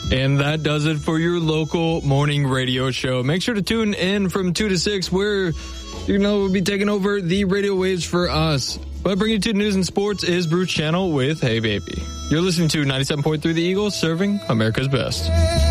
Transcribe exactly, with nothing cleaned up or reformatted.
And that does it for your local morning radio show. Make sure to tune in from two to six where, you know, we'll be taking over the radio waves for us. But bringing you to news and sports is Bruce Channel with Hey Baby. You're listening to ninety-seven point three The Eagle, serving America's best.